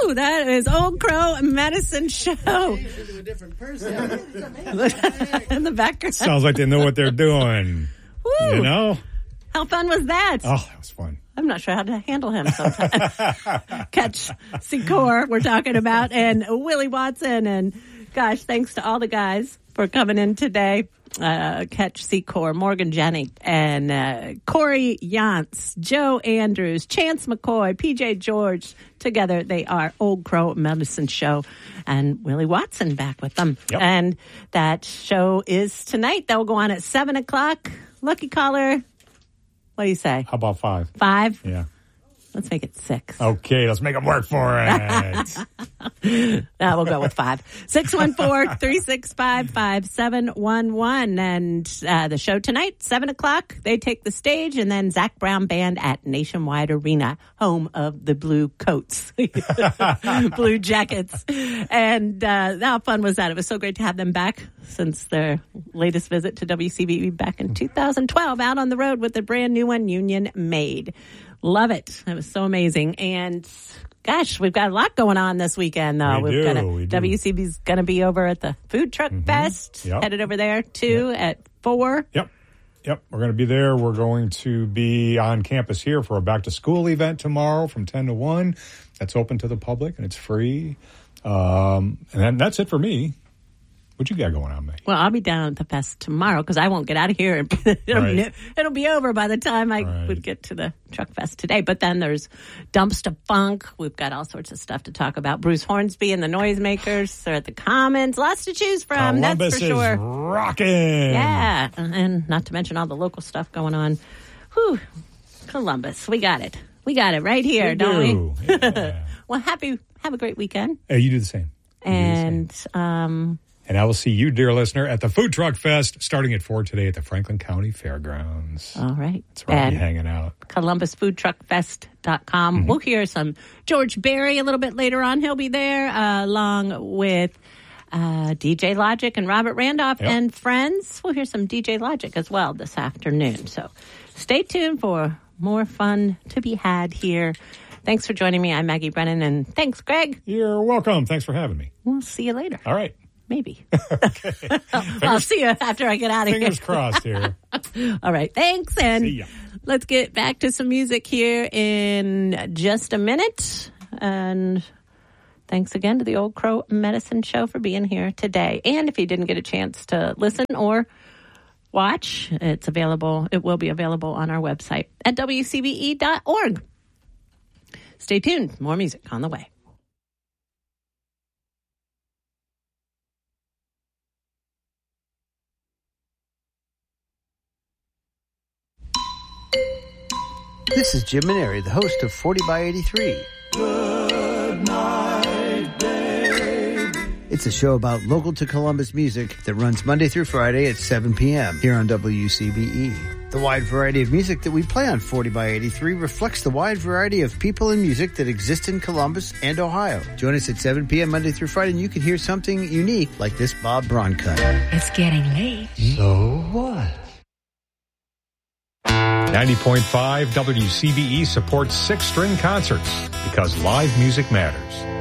Woo! That is Old Crow Medicine Show. Into a different person. In the background. Sounds like they know what they're doing. Woo! You know? How fun was that? Oh, that was fun. I'm not sure how to handle him sometimes. Catch Secor, we're talking about, and Willie Watson. And gosh, thanks to all the guys for coming in today. Catch Secor, Morgan Jennings, and Corey Yance, Joe Andrews, Chance McCoy, PJ George. Together they are Old Crow Medicine Show, and Willie Watson back with them. Yep. And that show is tonight. That will go on at 7 o'clock. Lucky caller. What do you say? How about 5? 5? Yeah. Let's make it 6. Okay, let's make them work for it. We'll go with 5. 614-365-5711. And the show tonight, 7 o'clock, they take the stage, and then Zach Brown Band at Nationwide Arena, home of the Blue Coats, Blue Jackets. And how fun was that? It was so great to have them back since their latest visit to WCBE back in 2012, out on the road with a brand new one, Union Made. Love it. It was so amazing. And gosh, we've got a lot going on this weekend, though. We do. WCB's going to be over at the Food Truck Fest. Yep. Headed over there, too, at 4. Yep. We're going to be there. We're going to be on campus here for a back-to-school event tomorrow from 10 to 1. That's open to the public, and it's free. And that's it for me. What you got going on, Meg? Well, I'll be down at the fest tomorrow because I won't get out of here. It'll be over by the time I would get to the Truck Fest today. But then there's Dumpster Funk. We've got all sorts of stuff to talk about. Bruce Hornsby and the Noisemakers are at the Commons. Lots to choose from. Columbus that's for sure. Is rocking. Yeah, and not to mention all the local stuff going on. Whew, Columbus, we got it. We got it right here, don't we? Yeah. Well, have a great weekend. Hey, you do the same. And I will see you, dear listener, at the Food Truck Fest starting at 4 today at the Franklin County Fairgrounds. All right. That's where I'll be hanging out. ColumbusFoodTruckFest.com. Mm-hmm. We'll hear some George Berry a little bit later on. He'll be there along with DJ Logic and Robert Randolph and friends. We'll hear some DJ Logic as well this afternoon. So stay tuned for more fun to be had here. Thanks for joining me. I'm Maggie Brennan, and thanks, Greg. You're welcome. Thanks for having me. We'll see you later. All right. Maybe. I'll see you after I get out of here. Fingers crossed here. All right. Thanks. And see ya. Let's get back to some music here in just a minute. And thanks again to the Old Crow Medicine Show for being here today. And if you didn't get a chance to listen or watch, it's available. It will be available on our website at WCBE.org. Stay tuned. More music on the way. This is Jim Maneri, the host of 40 by 83. Good night, babe. It's a show about local to Columbus music that runs Monday through Friday at 7 p.m. here on WCBE. The wide variety of music that we play on 40 by 83 reflects the wide variety of people and music that exist in Columbus and Ohio. Join us at 7 p.m. Monday through Friday and you can hear something unique like this Bob Braun cut. It's getting late. So what? 90.5 WCBE supports 6-string concerts because live music matters.